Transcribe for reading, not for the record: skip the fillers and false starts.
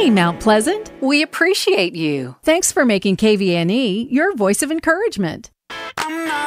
Hey, Mount Pleasant. We appreciate you. Thanks for making KVNE your voice of encouragement. I'm not